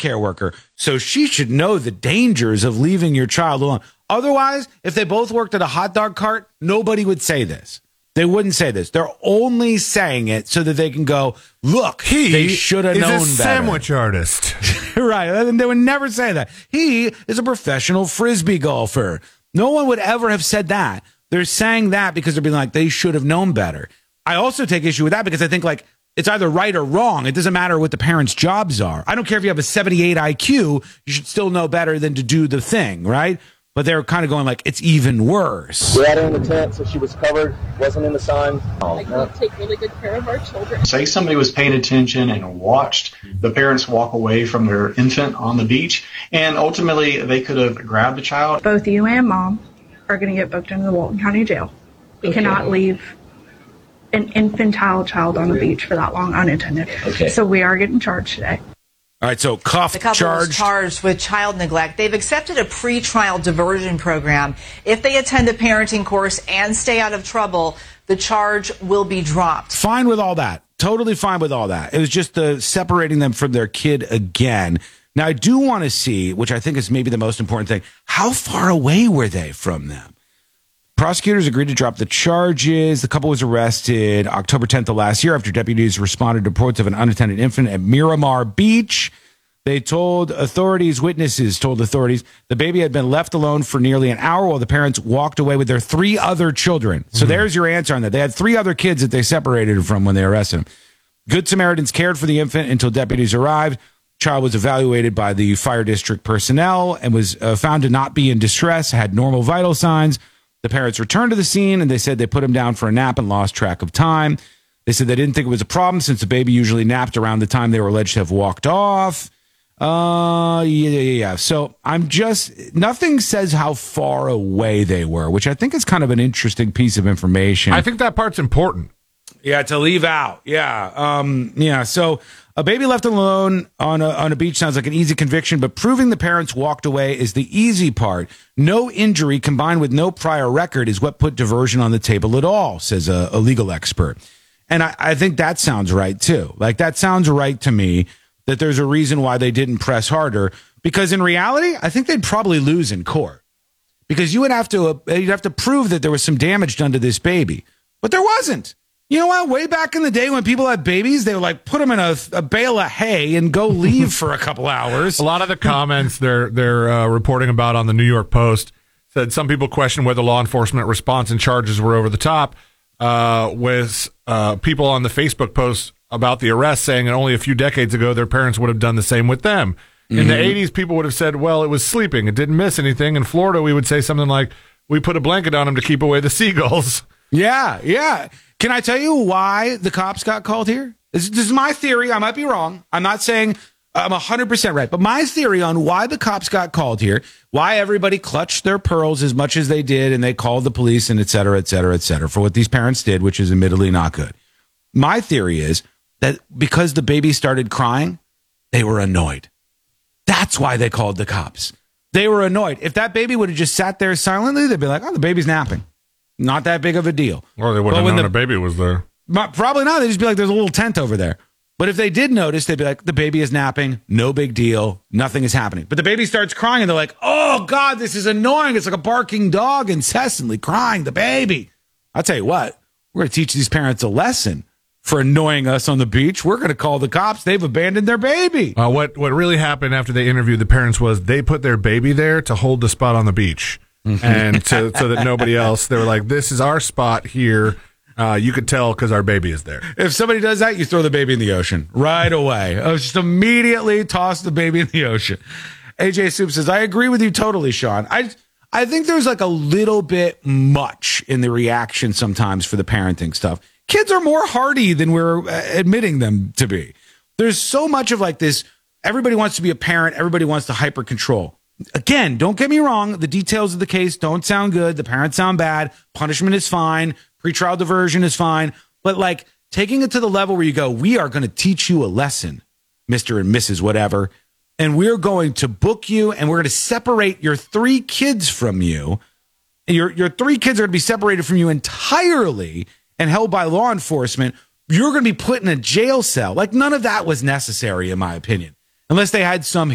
childcare worker, so she should know the dangers of leaving your child alone. Otherwise, if they both worked at a hot dog cart, nobody would say this. They wouldn't say this. They're only saying it so that they can go, look, they should have known better. He's a sandwich artist. Right. And they would never say that. He is a professional Frisbee golfer. No one would ever have said that. They're saying that because they're being like, they should have known better. I also take issue with that because I think like it's either right or wrong. It doesn't matter what the parents' jobs are. I don't care if you have a 78 IQ. You should still know better than to do the thing, right? But they're kind of going like, it's even worse. We had her in the tent, so she was covered, wasn't in the sun. Like, we take really good care of our children. Say somebody was paying attention and watched the parents walk away from their infant on the beach, and ultimately they could have grabbed the child. Both you and mom are going to get booked into the Walton County Jail. We cannot leave an infantile child on the beach for that long unattended. Okay. So we are getting charged today. All right, so cuffed, the couple charged. was charged with child neglect. They've accepted a pretrial diversion program. If they attend a parenting course and stay out of trouble, the charge will be dropped. Fine with all that. Totally fine with all that. It was just separating them from their kid again. Now, I do want to see, which I think is maybe the most important thing, how far away were they from them? Prosecutors agreed to drop the charges. The couple was arrested October 10th of last year after deputies responded to reports of an unattended infant at Miramar Beach. Witnesses told authorities, the baby had been left alone for nearly an hour while the parents walked away with their 3 other children. So there's your answer on that. They had 3 other kids that they separated from when they arrested him. Good Samaritans cared for the infant until deputies arrived. Child was evaluated by the fire district personnel and was found to not be in distress, had normal vital signs. The parents returned to the scene, and they said they put him down for a nap and lost track of time. They said they didn't think it was a problem since the baby usually napped around the time they were alleged to have walked off. Yeah. So nothing says how far away they were, which I think is kind of an interesting piece of information. I think that part's important. Yeah, to leave out. Yeah. So a baby left alone on a beach sounds like an easy conviction, but proving the parents walked away is the easy part. No injury combined with no prior record is what put diversion on the table at all, says a legal expert. And I think that sounds right, too. Like, that sounds right to me, that there's a reason why they didn't press harder. Because in reality, I think they'd probably lose in court. Because you'd have to prove that there was some damage done to this baby. But there wasn't. You know what? Way back in the day when people had babies, they would like put them in a bale of hay and go leave for a couple hours. A lot of the comments they're reporting about on the New York Post said some people questioned whether law enforcement response and charges were over the top, with people on the Facebook post about the arrest saying that only a few decades ago their parents would have done the same with them. In the 80s, people would have said, well, it was sleeping. It didn't miss anything. In Florida, we would say something like, we put a blanket on him to keep away the seagulls. Yeah. Can I tell you why the cops got called here? This is my theory. I might be wrong. I'm not saying I'm 100% right. But my theory on why the cops got called here, why everybody clutched their pearls as much as they did, and they called the police and et cetera, for what these parents did, which is admittedly not good. My theory is that because the baby started crying, they were annoyed. That's why they called the cops. They were annoyed. If that baby would have just sat there silently, they'd be like, oh, the baby's napping. Not that big of a deal. Or they wouldn't have known a baby was there. Probably not. They'd just be like, there's a little tent over there. But if they did notice, they'd be like, the baby is napping. No big deal. Nothing is happening. But the baby starts crying, and they're like, oh, God, this is annoying. It's like a barking dog incessantly crying, the baby. I'll tell you what, we're going to teach these parents a lesson for annoying us on the beach. We're going to call the cops. They've abandoned their baby. What really happened after they interviewed the parents was they put their baby there to hold the spot on the beach. And so that nobody else, they were like, this is our spot here. You could tell because our baby is there. If somebody does that, you throw the baby in the ocean right away. Just immediately toss the baby in the ocean. AJ Soup says, I agree with you totally, Sean. I think there's like a little bit much in the reaction sometimes for the parenting stuff. Kids are more hardy than we're admitting them to be. There's so much of like this, everybody wants to be a parent, everybody wants to hyper control. Again, don't get me wrong. The details of the case don't sound good. The parents sound bad. Punishment is fine. Pretrial diversion is fine. But like taking it to the level where you go, we are going to teach you a lesson, Mr. and Mrs. whatever. And we're going to book you and we're going to separate your 3 kids from you. Your 3 kids are going to be separated from you entirely and held by law enforcement. You're going to be put in a jail cell. Like none of that was necessary, in my opinion, unless they had some